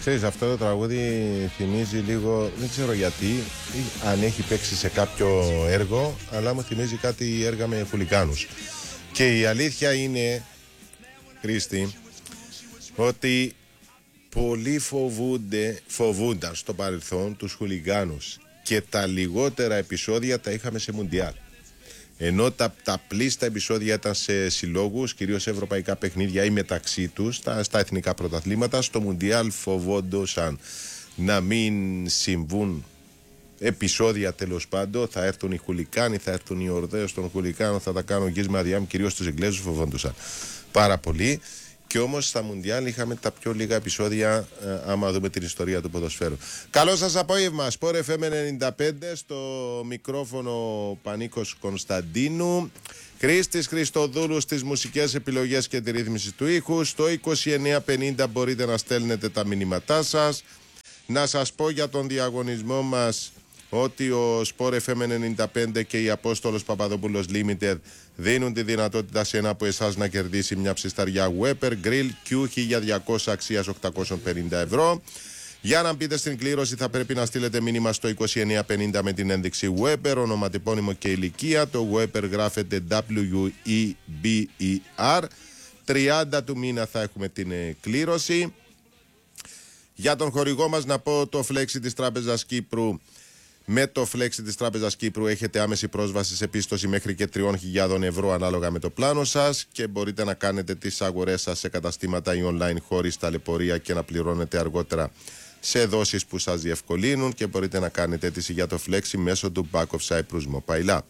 Ξέρεις, αυτό το τραγούδι θυμίζει λίγο, δεν ξέρω γιατί, αν έχει παίξει σε κάποιο έργο, αλλά μου θυμίζει κάτι έργα με χουλικάνους. Και η αλήθεια είναι, Χρήστη, ότι πολλοί φοβούνταν στο παρελθόν τους χουλικάνους και τα λιγότερα επεισόδια τα είχαμε σε Μουντιάλ. Ενώ τα πλήστα επεισόδια ήταν σε συλλόγους, κυρίως σε ευρωπαϊκά παιχνίδια ή μεταξύ τους, στα εθνικά πρωταθλήματα. Στο Μουντιάλ φοβόντουσαν να μην συμβούν επεισόδια, τέλος πάντων. Θα έρθουν οι χουλικάνοι, θα έρθουν οι ορδές των χουλικάνων, θα τα κάνουν γύσμα διάμ, κυρίως τους Εγγλέζους φοβόντουσαν πάρα πολύ. Και όμως στα Μουντιάλ είχαμε τα πιο λίγα επεισόδια, άμα δούμε την ιστορία του ποδοσφαίρου. Καλό σας απόγευμα, Sport FM 95, στο μικρόφωνο Πανίκος Κωνσταντίνου, Χρήστης Χριστοδούλου στις μουσικές επιλογές και τη ρύθμιση του ήχου. Στο 2950 μπορείτε να στέλνετε τα μηνύματά σας. Να σας πω για τον διαγωνισμό μας ότι ο Sport FM 95 και η Απόστολος Παπαδόπουλος Limited δίνουν τη δυνατότητα σε ένα από εσάς να κερδίσει μια ψισταριά Weber Grill Q1200 αξίας 850 ευρώ. Για να μπείτε στην κλήρωση θα πρέπει να στείλετε μήνυμα στο 2950 με την ένδειξη Weber, ονοματεπώνυμο και ηλικία. Το Weber γράφεται W-E-B-E-R. 30 του μήνα θα έχουμε την κλήρωση. Για τον χορηγό μας να πω το Flexi της Τράπεζας Κύπρου. Με το Flexi της Τράπεζας Κύπρου έχετε άμεση πρόσβαση σε πίστοση μέχρι και 3.000 ευρώ ανάλογα με το πλάνο σας και μπορείτε να κάνετε τις αγορές σας σε καταστήματα ή online χωρίς ταλαιπωρία και να πληρώνετε αργότερα σε δόσεις που σας διευκολύνουν και μπορείτε να κάνετε αίτηση για το Flexi μέσω του Bank of Cyprus Mobile App.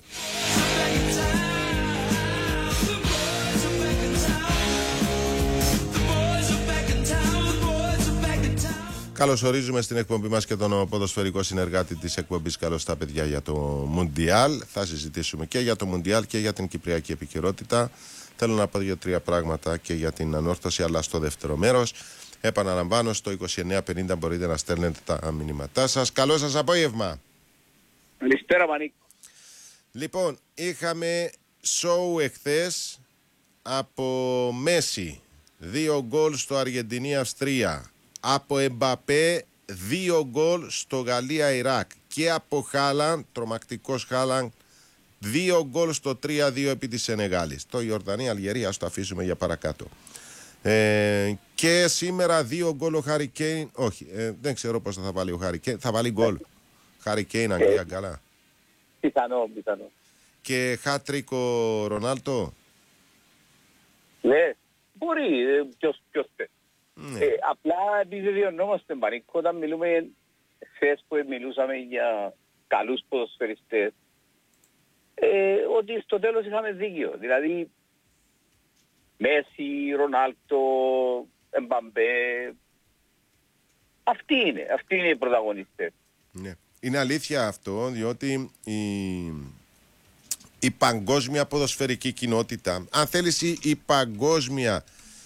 Καλωσορίζουμε στην εκπομπή μας και τον ποδοσφαιρικό συνεργάτη της εκπομπής. Καλώς τα παιδιά για το Μουντιάλ. Θα συζητήσουμε και για το Μουντιάλ και για την κυπριακή επικαιρότητα. Θέλω να πω 2-3 πράγματα και για την ανόρθωση, αλλά στο δεύτερο μέρος. Επαναλαμβάνω, στο 2950 μπορείτε να στέλνετε τα μηνύματά σας. Καλό σας απόγευμα. Καλησπέρα, Πανίκο. Λοιπόν, είχαμε σοου εχθές από Μέση. 2 γκολ στο Αργεντινή-Αυστρία. Από Εμπαπέ 2 γκολ στο Γαλλία-Ιράκ. Και από Χάλαντ, τρομακτικός Χάλαντ, 2 γκολ στο 3-2 επί της Σενεγάλης. Το Ιορδανία-Αλγερία ας το αφήσουμε για παρακάτω. Και σήμερα 2 γκολ ο Χάρι Κέιν. Όχι, δεν ξέρω πώς θα βάλει ο Χάρι Κέιν. Θα βάλει γκολ. Χάρι Κέιν, Αγγλία, καλά. Πιθανό. Και χάτρικ ο Ρονάλτο. Ναι, μπορεί. Ποιος θέλει. Ναι. Απλά επιβεβαιωνόμαστε, Πανίκο, όταν μιλούμε χθες που μιλούσαμε για καλούς ποδοσφαιριστές, ότι στο τέλος είχαμε δίκιο. Δηλαδή, Μέση, Ρονάλτο, Εμπαμπέ, αυτοί είναι οι πρωταγωνιστές. Ναι. Είναι αλήθεια αυτό, διότι η παγκόσμια ποδοσφαιρική κοινότητα, αν θέλεις η παγκόσμια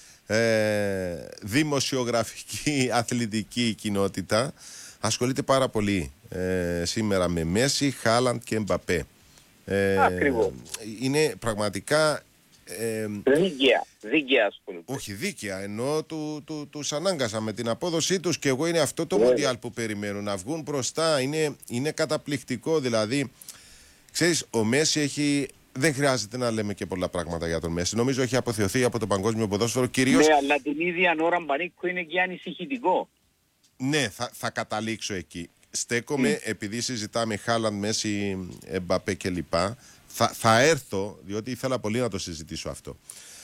δημοσιογραφική αθλητική κοινότητα, ασχολείται πάρα πολύ σήμερα με Μέση, Χάλαντ και Εμπαπέ. Ακριβώς. Είναι πραγματικά Δίκαια ασχολούνται. όχι δίκαια, ενώ τους ανάγκασα με την απόδοσή τους και εγώ είναι αυτό το Μουντιάλ που περιμένουν να βγουν μπροστά. Είναι καταπληκτικό, δηλαδή ξέρεις, ο Μέση δεν χρειάζεται να λέμε και πολλά πράγματα για τον Μέση. Νομίζω έχει αποθεωθεί από το παγκόσμιο ποδόσφαιρο κυρίως. Ναι, αλλά την ίδια ώρα, Πανίκο, είναι και ανησυχητικό. Ναι, θα καταλήξω εκεί. Στέκομαι, επειδή συζητάμε Χάλαντ, Μέση, Εμπαπέ κλπ. Θα έρθω, διότι ήθελα πολύ να το συζητήσω αυτό.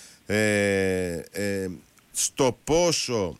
Στο πόσο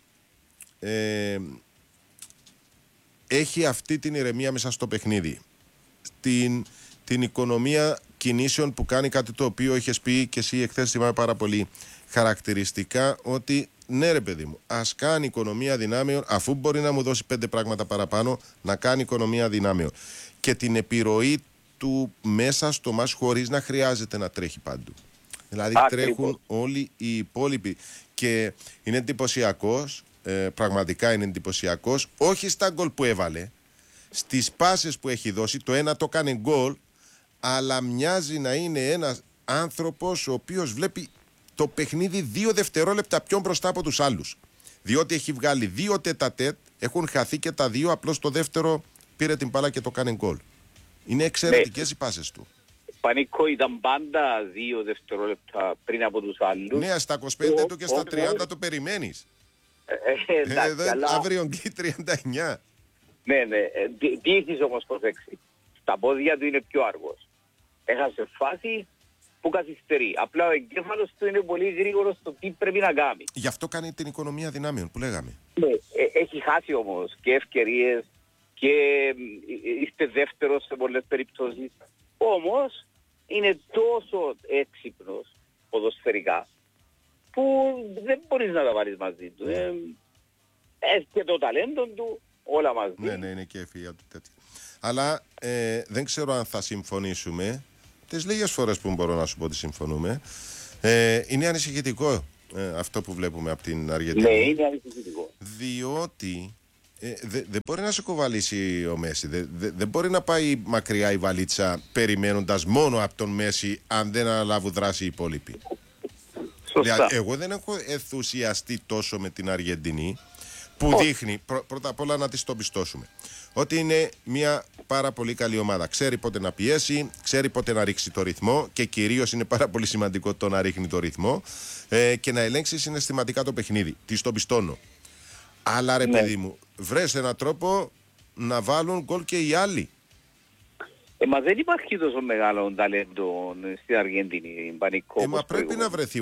έχει αυτή την ηρεμία μέσα στο παιχνίδι. Την οικονομία κινήσεων που κάνει, κάτι το οποίο είχες πει και εσύ εχθές, θυμάμαι πάρα πολύ χαρακτηριστικά, ότι ναι ρε παιδί μου, ας κάνει οικονομία δυνάμεων, αφού μπορεί να μου δώσει 5 πράγματα παραπάνω, να κάνει οικονομία δυνάμεων. Και την επιρροή του μέσα στο μας χωρίς να χρειάζεται να τρέχει παντού. Δηλαδή τρέχουν όλοι οι υπόλοιποι. Και είναι εντυπωσιακός, πραγματικά είναι εντυπωσιακός, όχι στα γκολ που έβαλε, στις πάσες που έχει δώσει. Το ένα το κάνει γκολ, αλλά μοιάζει να είναι ένας άνθρωπος ο οποίος βλέπει το παιχνίδι 2 δευτερόλεπτα πιο μπροστά από τους άλλους. Διότι έχει βγάλει 2 τέτα-τέτ Έχουν χαθεί και τα δύο, απλώς το δεύτερο πήρε την μπάλα και το κάνει γκολ. Είναι εξαιρετικές οι πάσες του. Πανίκο ήταν πάντα 2 δευτερόλεπτα πριν από τους άλλους. Ναι, στα 25 του και στα 30 το περιμένεις. Αύριο γκί 39. Ναι, τι έχεις όμως προσέξει. Στα πόδια του είναι πιο αργός. Έχασε φάση που καθυστερεί. Απλά ο εγκέφαλος του είναι πολύ γρήγορος στο τι πρέπει να κάνει. Γι' αυτό κάνει την οικονομία δυνάμεων που λέγαμε. Ναι, έχει χάσει όμως και ευκαιρίες και είστε δεύτερος σε πολλές περιπτώσεις. Όμως είναι τόσο έξυπνος ποδοσφαιρικά που δεν μπορείς να τα βάλεις μαζί του. Έχει και το ταλέντο του όλα μαζί. Ναι, είναι και ευφυΐα του τέτοια. Αλλά δεν ξέρω αν θα συμφωνήσουμε. Τις λίγες φορές που μπορώ να σου πω ότι συμφωνούμε, είναι ανησυχητικό αυτό που βλέπουμε από την Αργεντινή. Ναι, είναι ανησυχητικό. Διότι δεν μπορεί να σε κοβαλήσει ο Μέση. Δεν μπορεί να πάει μακριά η βαλίτσα περιμένοντας μόνο από τον Μέση, αν δεν αναλάβουν δράση οι υπόλοιποι. Δηλαδή, εγώ δεν έχω ενθουσιαστεί τόσο με την Αργεντινή, που δείχνει, πρώτα απ' όλα να της το πιστώσουμε, ότι είναι μια πάρα πολύ καλή ομάδα. Ξέρει πότε να πιέσει, ξέρει πότε να ρίξει το ρυθμό και κυρίως είναι πάρα πολύ σημαντικό το να ρίχνει το ρυθμό και να ελέγξει συναισθηματικά το παιχνίδι. Της το πιστώνω. Αλλά ρε παιδί μου, βρες έναν τρόπο να βάλουν γκολ και οι άλλοι. Μα δεν υπάρχει τόσο μεγάλο ταλέντο στην Αργεντινή, Πανικό. Μα πρέπει να βρεθεί.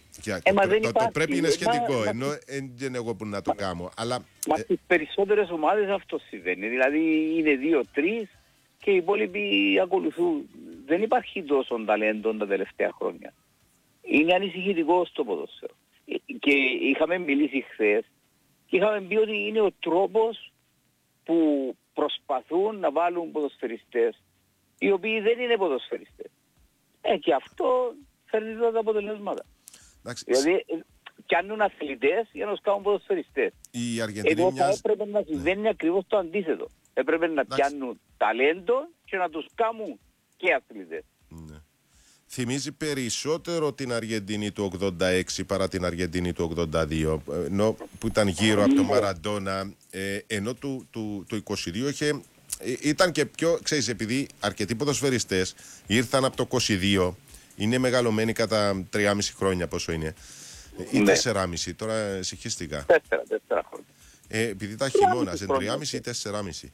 Το πρέπει είναι σχετικό, ενώ δεν εγώ που να το κάνω. Αλλά μα στις περισσότερες ομάδες αυτό συμβαίνει. Δηλαδή είναι 2-3 και οι υπόλοιποι ακολουθούν. Δεν υπάρχει τόσο ταλέντο τα τελευταία χρόνια. Είναι ανησυχητικό στο ποδόσφαιρο. Και είχαμε μιλήσει χθες και είχαμε πει ότι είναι ο τρόπος που προσπαθούν να βάλουν ποδοσφαιριστές οι οποίοι δεν είναι ποδοσφαιριστές. Και αυτό φέρνει τα αποτελέσματα. Δηλαδή πιάνουν αθλητές για να τους κάνουν ποδοσφαιριστές. Εδώ θα έπρεπε να συμβαίνει ακριβώς το αντίθετο. Έπρεπε να πιάνουν ταλέντο και να τους κάνουν και αθλητές. Ναι. Θυμίζει περισσότερο την Αργεντινή του 86 παρά την Αργεντινή του 82, ενώ που ήταν γύρω από τον Μαραντόνα, ενώ του 22 ήταν και πιο, ξέρεις, επειδή αρκετοί ποδοσφαιριστές ήρθαν από το 22, είναι μεγαλωμένοι κατά 3,5 χρόνια πόσο είναι, ή 4,5, τώρα συγχύστηκα. 4 χρόνια. Επειδή ήταν χειμώνας, 3,5 ή 4,5.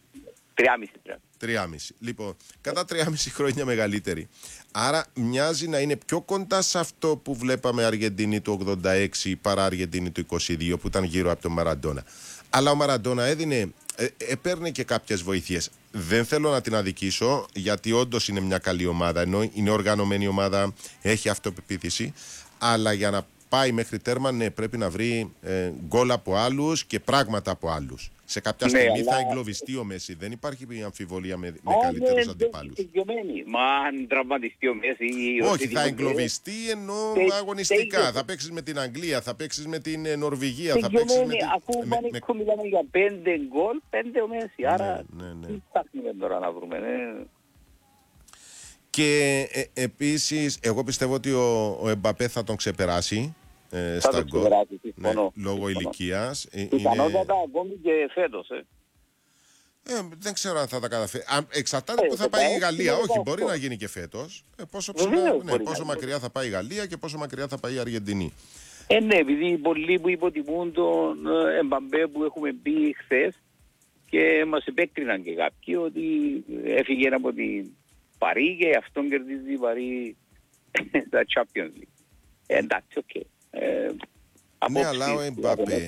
3,5. Λοιπόν, κατά 3,5 χρόνια μεγαλύτερη. Άρα μοιάζει να είναι πιο κοντά σε αυτό που βλέπαμε Αργεντινή του 86 παρά Αργεντινή του 22 που ήταν γύρω από τον Μαραντόνα. Αλλά ο Μαραντόνα έπαιρνε και κάποιες βοήθειες. Δεν θέλω να την αδικήσω, γιατί όντως είναι μια καλή ομάδα, ενώ είναι οργανωμένη ομάδα, έχει αυτοπεποίθηση, αλλά για να πάει μέχρι τέρμα, ναι, πρέπει να βρει γκολ από άλλους και πράγματα από άλλους. Σε κάποια στιγμή θα εγκλωβιστεί ο Μέση. Δεν υπάρχει αμφιβολία με καλύτερους αντιπάλους. Μα αν τραυματιστεί ο Μέση... Όχι, θα εγκλωβιστεί ενώ αγωνιστικά. Θα παίξεις με την Αγγλία, θα παίξεις με την Νορβηγία, θα παίξεις με την... Αφού μιλάμε για 5 γκολ, 5 ο Μέση. Άρα τι ψάχνουμε τώρα να βρούμε. Και επίσης, εγώ πιστεύω ότι ο Εμπαπέ θα τον ξεπεράσει. Στα γκολ, λόγω ηλικίας. Πιθανότατα ακόμη και φέτος. Δεν ξέρω αν θα τα καταφέρει. Εξαρτάται που θα πάει η Γαλλία. Όχι, μπορεί να γίνει και φέτος. Πόσο μακριά θα πάει η Γαλλία και πόσο μακριά θα πάει η Αργεντινή. Ναι, επειδή πολλοί που υποτιμούν τον Εμπαπέ που έχουμε πει χθες και μας επέκριναν και κάποιοι ότι έφυγε από την Παρί και αυτόν κερδίζει η Παρί στα Champions League. Εντάξει, οκ. Ναι, αλλά ο Εμπαπέ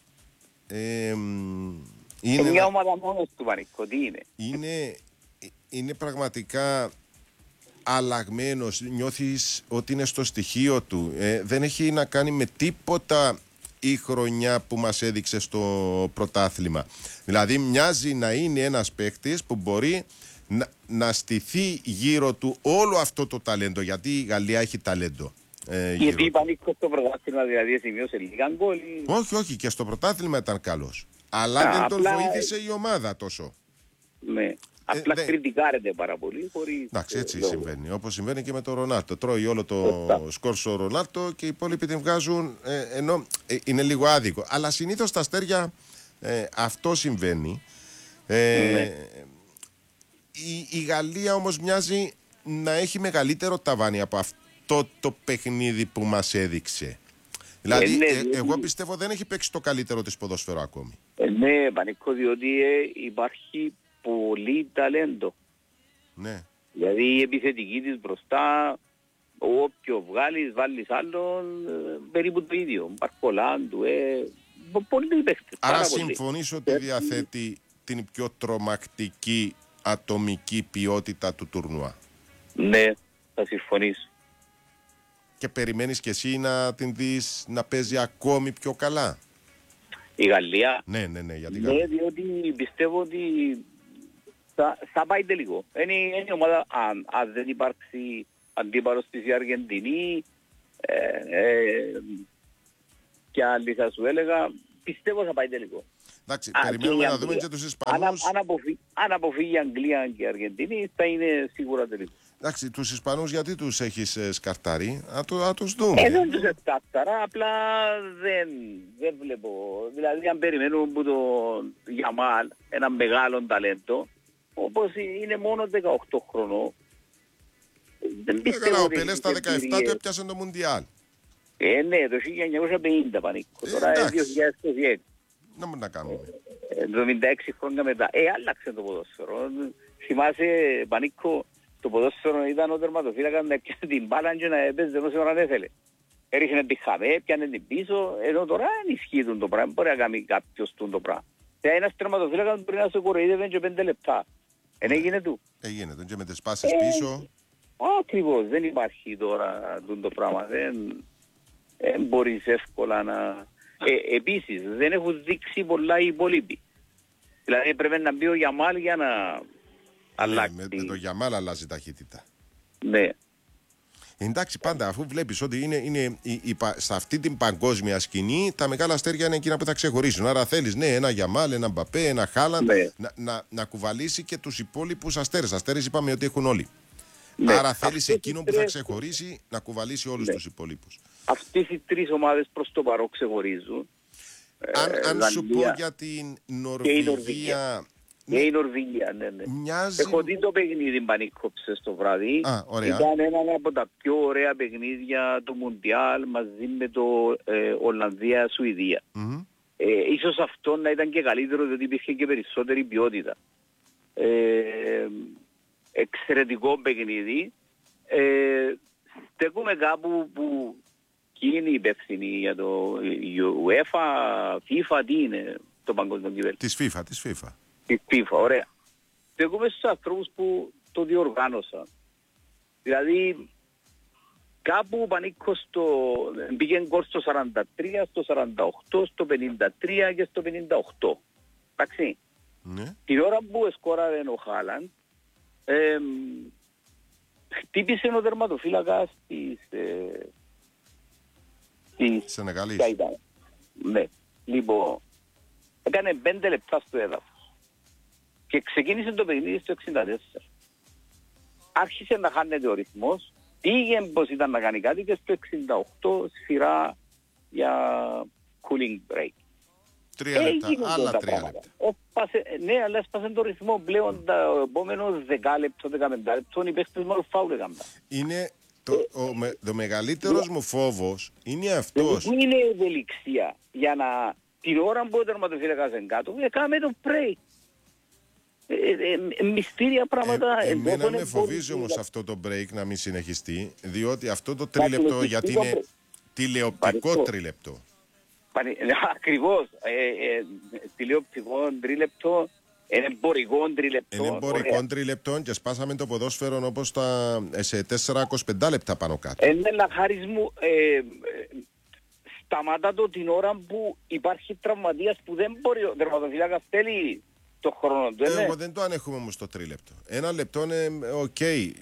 είναι μια ομάδα μόνος του, Πανίκο. Τι είναι πραγματικά αλλαγμένος. Νιώθεις ότι είναι στο στοιχείο του. Δεν έχει να κάνει με τίποτα η χρονιά που μας έδειξε στο πρωτάθλημα. Δηλαδή μοιάζει να είναι ένας παίκτης που μπορεί να στηθεί γύρω του όλο αυτό το ταλέντο, γιατί η Γαλλία έχει ταλέντο. Γιατί η Πανίκο στο πρωτάθλημα δηλαδή σημείωσε λίγα γκολ. Όχι, και στο πρωτάθλημα ήταν καλός. Αλλά δεν τον βοήθησε η ομάδα τόσο. Ναι. Απλά κριτικάρεται πάρα πολύ. Εντάξει, έτσι συμβαίνει. Όπως συμβαίνει και με τον Ρονάλτο. Τρώει όλο το σκορ στο Ρονάλτο και οι υπόλοιποι την βγάζουν, ενώ είναι λίγο άδικο. Αλλά συνήθως τα αστέρια Αυτό συμβαίνει. Η Γαλλία όμως μοιάζει να έχει μεγαλύτερο ταβάνι από αυτό το παιχνίδι που μας έδειξε. Δηλαδή, εγώ πιστεύω δεν έχει παίξει το καλύτερο της ποδόσφαιρο ακόμη. Ναι, Πανίκο, διότι υπάρχει πολύ ταλέντο. Ναι. Δηλαδή η επιθετική της μπροστά, όποιο βάλεις άλλον, περίπου το ίδιο. Μπαρκολάντου, πολύ παίχτες. Άρα συμφωνείς ότι διαθέτει την πιο τρομακτική ατομική ποιότητα του τουρνουά? Ναι, θα συμφωνήσω. Και περιμένεις και εσύ να την δεις να παίζει ακόμη πιο καλά? Η Γαλλία. Ναι, για την Γαλλία. Ναι, διότι πιστεύω ότι θα πάει τελικό. Είναι η ομάδα, αν δεν υπάρξει αντίπαλος της Αργεντινή και άλλοι θα σου έλεγα, πιστεύω θα πάει τελικό. Εντάξει, περιμένουμε να δούμε και τους Ισπανούς. Αν αποφύγει η Αγγλία και η Αργεντινή θα είναι σίγουρα τελικό. Εντάξει, τους Ισπανούς γιατί τους έχεις σκαρτάρει? Να τους δούμε. Δεν τους σκαρτάρα, απλά δεν βλέπω. Δηλαδή αν περιμένουμε από το Γιαμάλ ένα μεγάλο ταλέντο, όπως είναι μόνο 18 χρονών, δεν πιστεύω καλά, ο ότι Πελέ στα 17 του έπιασε το Μουντιάλ. Ναι, το 1950 Πανίκο. Τώρα είναι 2026. Να μην τα κάνουμε. 76 χρόνια μετά. Άλλαξε το ποδόσφαιρο. Θυμάσαι, Πανίκο, το ποδόσφαιρο ήταν ο τερματοφύλακας να πιάνε την μπάλα και να έπαιζε όσο ώρα δεν θέλει. Έριχνε τη χαμέ, πιάνε την πίσω, ενώ τώρα δεν ισχύει το πράγμα. Μπορεί να κάνει κάποιος το πράγμα. Ένας τερματοφύλακας μπορεί να σε κοροϊδεύει και 5 λεπτά. Εν έγινε του. Έγινε και με τις πάσες πίσω. Ακριβώς, δεν υπάρχει τώρα το πράγμα. Δεν μπορείς εύκολα να... Επίσης, δεν έχουν δείξει πολλά οι υπόλοιποι. Δηλαδή πρέπει να μπει ο Γιαμάλ για να αλλάξει. Με το Γιαμάλ αλλάζει ταχύτητα. Ναι. Εντάξει, πάντα αφού βλέπεις ότι είναι σε αυτή την παγκόσμια σκηνή τα μεγάλα αστέρια είναι εκείνα που θα ξεχωρίσουν. Άρα θέλεις ένα Γιαμάλ, ένα Μπαπέ, ένα Χάλαντ, να κουβαλήσει και τους υπόλοιπους αστέρες. Αστέρες είπαμε ότι έχουν όλοι. Ναι. Άρα θέλεις εκείνο που θα ξεχωρίσει να κουβαλήσει όλους τους υπόλοιπους. Αυτές οι τρεις ομάδες προς το παρόν ξεχωρίζουν. Αν σου πω για την Νορβηγία... Και η Νορβηγία, ναι. Μοιάζει... Έχω δει το παιχνίδι Πανίκοψε το βράδυ. Ήταν ένα από τα πιο ωραία παιχνίδια του Μουντιάλ μαζί με το Ολλανδία-Σουηδία. Ίσως αυτό να ήταν και καλύτερο διότι υπήρχε και περισσότερη ποιότητα. Εξαιρετικό παιχνίδι. Στέκουμε κάπου που είναι υπεύθυνοι για το UEFA, FIFA, τι είναι το παγκόσμιο κυβέρνηση. Της FIFA. Της FIFA, ωραία. Στέκουμε στους ανθρώπους που το διοργάνωσαν. Δηλαδή, κάπου Πανίκο πήγαινε γκολ στο 43, στο 48, στο 53 και στο 58. Εντάξει. Ναι. Την ώρα που εσκόραρε ο Χάλαντ, χτύπησε ο τερματοφύλακας της Σενεγαλής. Ναι. Λοιπόν, έκανε 5 λεπτά στο έδαφος και ξεκίνησε το παιχνίδι στο 64. Άρχισε να χάνεται ο ρυθμός, πήγε πως ήταν να κάνει κάτι και στο 68 σφυρά για cooling break. 3 λεπτά, άλλα 3 λεπτά. Ναι, αλλά έσπασε το ρυθμό πλέον το επόμενο 10 λεπτό, 15 λεπτό, οι παίχτες μόνο φάουλ έκαναν. Είναι το μεγαλύτερος μου φόβος είναι αυτός. Δεν είναι ευελιξία για να την ώρα που ο τερματοφύλακας είναι κάτω, έκαμε το break. Μυστήρια πράγματα. Εμένα με φοβίζει όμως αυτό το break να μην συνεχιστεί, διότι αυτό το τρίλεπτο, γιατί είναι τηλεοπτικό τρίλεπτο. Ακριβώς. Τηλεοπτικό τρίλεπτο, είναι εμπορικό τρίλεπτο. Είναι εμπορικό τρίλεπτο και σπάσαμε το ποδόσφαιρο όπως σε 4-25 λεπτά πάνω κάτω. Είναι λαχάρισμου. Σταμάτα το την ώρα που υπάρχει τραυματίας που δεν μπορεί ο τερματοφυλάκας θέλει το χρόνο του. Εγώ δεν το ανέχομαι όμως το τρίλεπτο. 1 λεπτό είναι οκ.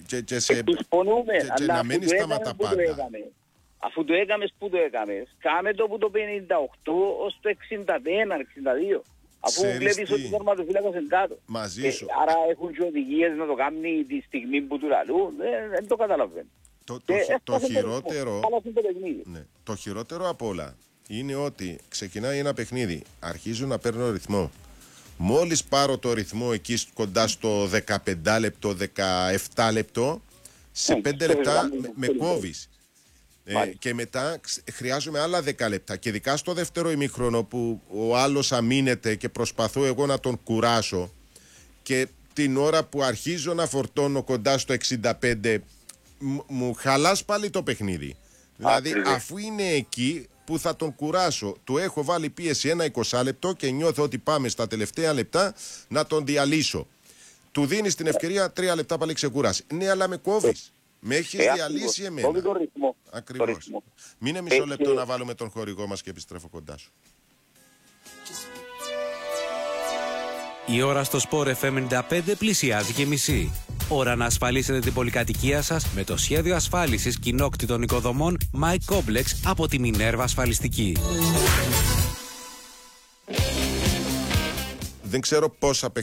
Και να μένει σταματά πάντα. Αφού το έκαμες που το έκαμες, κάμε το από το 58 ως το 61-62. Αφού βλέπεις ότι ο τερματοφύλακας είναι κάτω. Μαζί σου. Άρα έχουν και οδηγίες να το κάνει τη στιγμή που του λαλούν. Δεν το καταλαβαίνω. Το χειρότερο απ' όλα είναι ότι ξεκινάει ένα παιχνίδι, αρχίζω να παίρνω ρυθμό. Μόλις πάρω το ρυθμό εκεί κοντά στο 15 λεπτό, 17 λεπτό, σε 5 λεπτά με κόβεις. Και μετά χρειάζομαι άλλα 10 λεπτά. Και ειδικά στο δεύτερο ημίχρονο που ο άλλος αμήνεται και προσπαθώ εγώ να τον κουράσω, και την ώρα που αρχίζω να φορτώνω κοντά στο 65, μου χαλάς πάλι το παιχνίδι. Δηλαδή αφού είναι εκεί που θα τον κουράσω, του έχω βάλει πίεση ένα 20 λεπτό και νιώθω ότι πάμε στα τελευταία λεπτά να τον διαλύσω. Του δίνεις την ευκαιρία 3 λεπτά πάλι ξεκουράσει. Ναι, αλλά με κόβεις. Με έχεις διαλύσει εμένα. Ακριβώς. Μείνε μισό λεπτό να βάλουμε τον χορηγό μας και επιστρέφω κοντά σου. Η ώρα στο Sport FM 95 πλησιάζει και μισή. Ώρα να ασφαλίσετε την πολυκατοικία σας με το σχέδιο ασφάλισης κοινόκτητων οικοδομών My Complex από τη Minerva Ασφαλιστική. Δεν ξέρω πόσα